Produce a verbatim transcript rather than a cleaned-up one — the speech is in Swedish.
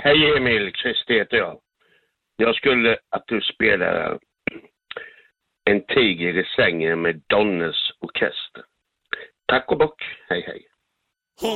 Hej Emil, Christer heter jag. Jag skulle att du spelar En tiger i sängen med Donnes orkester.